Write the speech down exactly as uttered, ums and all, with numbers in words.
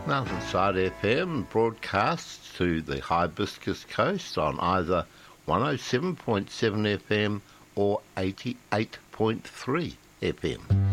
Mountainside F M broadcasts to the Hibiscus Coast on either one oh seven point seven F M or eighty-eight point three F M.